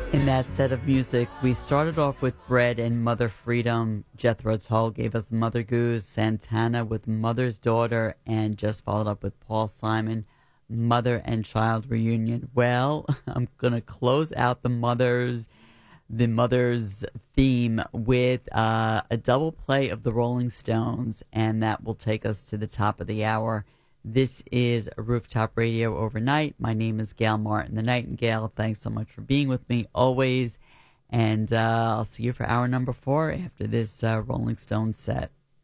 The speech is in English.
In that set of music, we started off with Bread and Mother Freedom. Jethro Tull gave us Mother Goose, Santana with Mother's Daughter, and just followed up with Paul Simon, Mother and Child Reunion. Well, I'm going to close out the mother's theme with a double play of the Rolling Stones, and that will take us to the top of the hour. This is Rooftop Radio Overnight. My name is Gail Martin, the Nightingale. Thanks so much for being with me always, and I'll see you for hour number 4 after this Rolling Stones set.